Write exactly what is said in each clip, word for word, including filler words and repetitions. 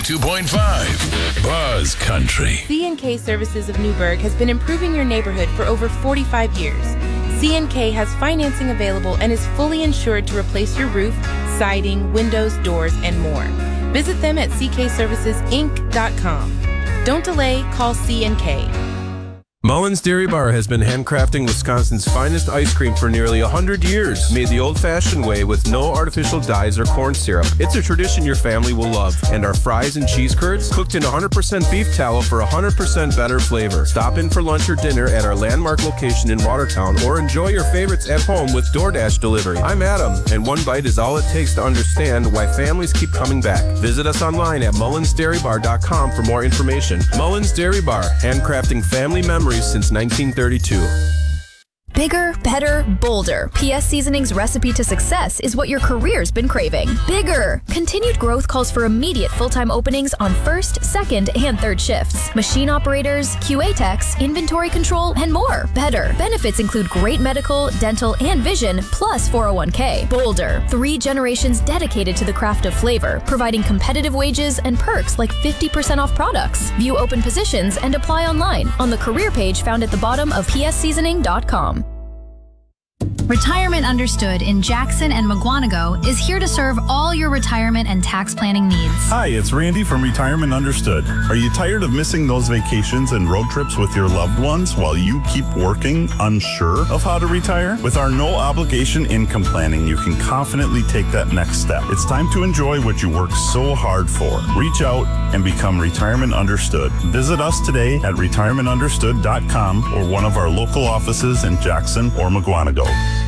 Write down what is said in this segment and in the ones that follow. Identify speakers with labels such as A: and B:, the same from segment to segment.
A: ninety-two point five Buzz Country.
B: C and K Services of Newburgh has been improving your neighborhood for over forty-five years. C and K has financing available and is fully insured to replace your roof, siding, windows, doors, and more. Visit them at c k services inc dot com. Don't delay, call C and K.
C: Mullins Dairy Bar has been handcrafting Wisconsin's finest ice cream for nearly one hundred years, made the old-fashioned way with no artificial dyes or corn syrup. It's a tradition your family will love. And our fries and cheese curds, cooked in one hundred percent beef tallow for one hundred percent better flavor. Stop in for lunch or dinner at our landmark location in Watertown, or enjoy your favorites at home with DoorDash delivery. I'm Adam, and one bite is all it takes to understand why families keep coming back. Visit us online at mullins dairy bar dot com for more information. Mullins Dairy Bar, handcrafting family memories since nineteen thirty-two.
D: Bigger, better, bolder. P S Seasoning's recipe to success is what your career's been craving. Bigger! Continued growth calls for immediate full-time openings on first, second, and third shifts. Machine operators, Q A techs, inventory control, and more. Better. Benefits include great medical, dental, and vision, plus four oh one k. Bolder. Three generations dedicated to the craft of flavor, providing competitive wages and perks like fifty percent off products. View open positions and apply online on the career page found at the bottom of p s seasoning dot com.
E: Retirement Understood in Jackson and Mukwonago is here to serve all your retirement and tax planning needs.
F: Hi, it's Randy from Retirement Understood. Are you tired of missing those vacations and road trips with your loved ones while you keep working, unsure of how to retire? With our no-obligation income planning, you can confidently take that next step. It's time to enjoy what you work so hard for. Reach out and become Retirement Understood. Visit us today at retirement understood dot com or one of our local offices in Jackson or Mukwonago.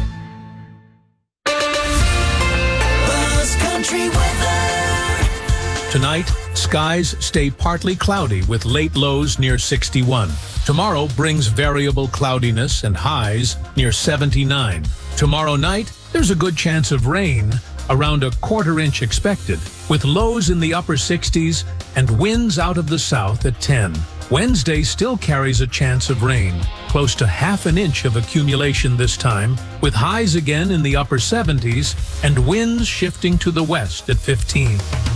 G: Tonight, skies stay partly cloudy with late lows near sixty-one. Tomorrow brings variable cloudiness and highs near seventy-nine. Tomorrow night, there's a good chance of rain, around a quarter inch expected, with lows in the upper sixties and winds out of the south at ten. Wednesday still carries a chance of rain, close to half an inch of accumulation this time, with highs again in the upper seventies and winds shifting to the west at fifteen.